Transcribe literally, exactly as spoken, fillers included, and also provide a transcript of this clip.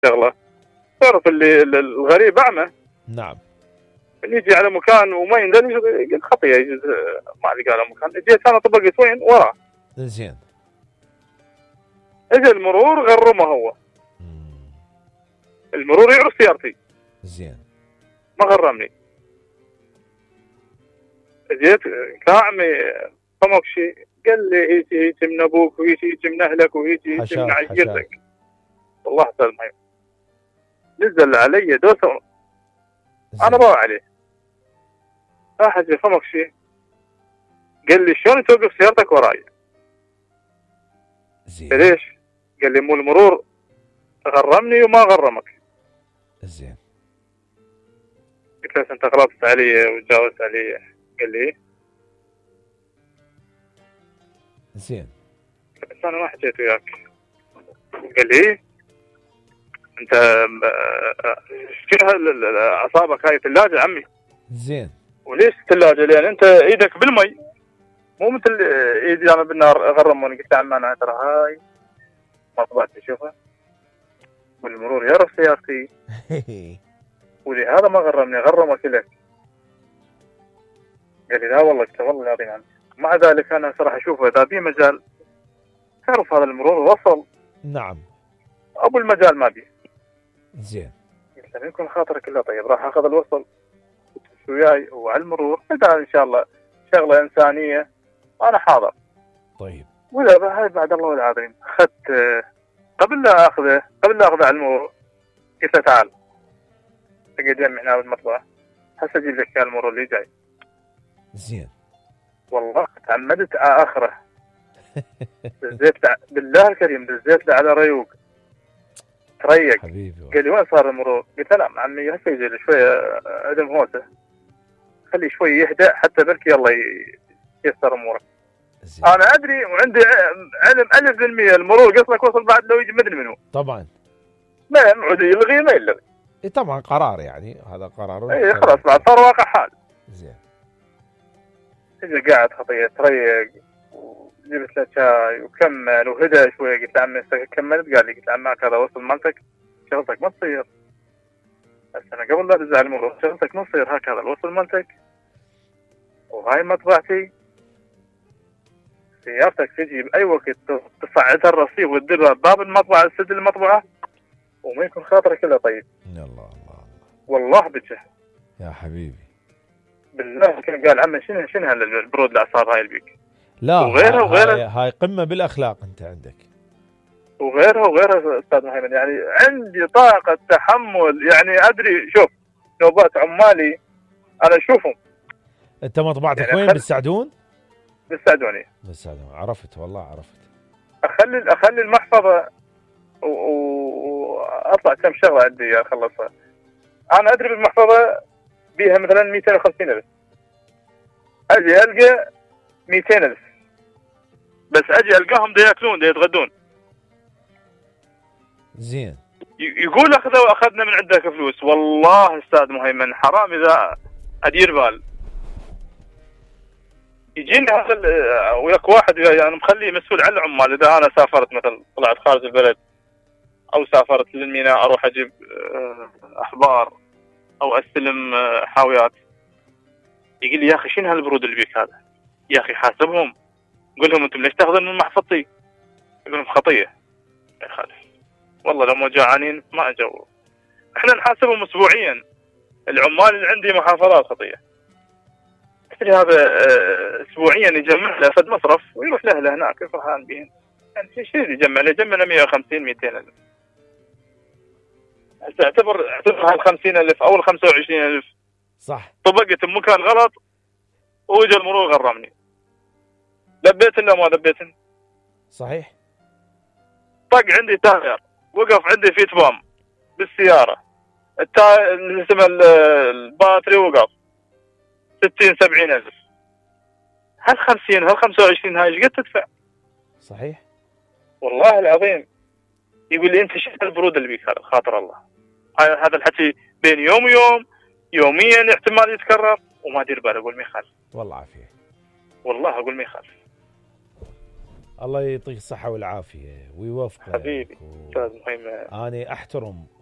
شغله. تعرف اللي الغريب اعمى. نعم. اللي يجي على مكان وما يندل يقول خطيه، يجوز ما لقى على مكان. جيت انا طبقت وين وراه. زين. اجى المرور غرمه هو. مم. المرور يعرف سيارتي. زين. ما غرمني. جيت كاعمي فمك شيء، قال لي هيجي هيجي من ابوك وهيجي هيجي من اهلك وهيجي هيجي من عشيرتك. والله سلم هاي نزل علي دوسه. انا ضاع عليه. راح فمك شيء، قال لي شلون توقف سيارتك وراي؟ زين. ليش؟ قال لي مو المرور غرمني وما غرمك. زين. قلت له انت غلطت علي وتجاوزت علي. قال لي زين. بس انا ما حكيت وياك. قال لي انت شنو اعصابك هاي ثلاجه عمي. زين. وليش الثلاجه؟ لان انت ايدك بالمي مو مثل ايدي انا بالنار غرموني. قلت عم انا ترى هاي مطبعتي شوفها والمرور يعرف سيارتي ولهذا ما غرمني، غرمك لك. قال لي لا والله قلت والله العظيم عنك. مع ذلك انا صراحه اشوفه اذا في مجال تعرف هذا المرور وصل. نعم. ابو المجال ما بيه. زين. قلت له يكون خاطرك الا طيب، راح اخذ الوصل وياي وعلى المرور اذا ان شاء الله شغله انسانيه انا حاضر. طيب. ولا هاي بعد الله العظيم اخذت قبل لا اخذه قبل لا اخذه على المرور. قلت له تعال تقعد يمي هنا بالمطبخ هسه اجيب لك المرور اللي جاي. زين. والله تعمدت اخره. دزيت بالله الكريم دزيت له على ريوق تريق. حبيبي. قال لي وين صار المرور؟ قلت له لا عمي هسه يجي له شويه عدم هوسه، خليه شوي يهدأ حتى بركي الله ييسر امورك. انا ادري وعندي علم ألف بالمية المرور قصلك وصل بعد لو يجي مدري منه. طبعا. ما معود يلغي ما يلغي. اي طبعا قرار يعني هذا قرار. اي خلاص بعد صار واقع حال. زين. اجى قاعد خطيه تريق وجبت له شاي وكمل وهدى شوي. قلت له عمي كملت؟ قال لي قلت له عمك هذا وصل مالتك شغلتك ما تصير. بس انا قبل لا ادز على المرور شغلتك ما تصير هكذا الوصل مالتك وهاي مطبعتي. سيارتك تجي باي وقت تصعدها الرصيف وتديرها باب المطبعه تسد المطبعه وما يكون خاطرك الا طيب. يا الله الله والله بجه يا حبيبي بالله. كان قال عمي شنو شنو هالبرود الاعصاب هاي البيك. لا وغيرها وغيرها هاي, هاي قمه بالاخلاق انت عندك. وغيرها وغيرها استاذ محمد. يعني عندي طاقه تحمل. يعني ادري شوف نوبات عمالي انا اشوفهم. انت مطبعتك يعني وين؟ أخل... بالسعدون؟ بالسعدوني. بالسعدون. عرفت والله عرفت. اخلي اخلي المحفظه واطلع و... كم شغله عندي اخلصها. انا ادري بالمحفظه بيها مثلا مئتين وخمسين ألف، اجي القى مئتين ألف بس اجي القاهم دا ياكلون دا يتغدون. زين. يقول اخذوا اخذنا من عندك فلوس. والله استاذ مهيمن حرام اذا ادير بال. يجيني هذا وياك واحد انا يعني مخليه مسؤول عن العمال. اذا انا سافرت مثلا طلعت خارج البلد او سافرت للميناء اروح اجيب احبار او استلم حاويات، يقول لي يا اخي شنو هالبرود اللي بيك هذا؟ يا اخي حاسبهم قول لهم انتم ليش تاخذون من محفظتي؟ يقول لهم خطيه يا خالد. والله لو مو جوعانين ما اجوا. احنا نحاسبهم اسبوعيا. العمال اللي عندي محافظات خطيه. تدري هذا اسبوعيا يجمع له فد مصرف ويروح له هناك فرحان بهم. يعني شيء يجمع له يجمع له مئة وخمسين مئتين ألف. هسه اعتبر اعتبر هال خمسين ألف او ال خمسة وعشرين ألف صح طبقت بمكان غلط وجا المرور غرمني. لبيت ولا ما لبيت؟ صحيح. طق عندي تاير وقف عندي في تبام بالسياره التاير اللي اسمه الباتري وقف ستين سبعين ألف. هال خمسين هال خمسة وعشرين هاي ايش قد تدفع؟ صحيح والله العظيم. يقول لي انت شفت البرود اللي بيك هذا خاطر الله. هذا الحكي بين يوم ويوم يوميا احتمال يتكرر وما ادير باله. اقول ما يخالف والله عافيه. والله اقول ما يخالف. الله يعطيك الصحة والعافية ويوفقك. حبيبي و... استاذ مهم. أنا أحترم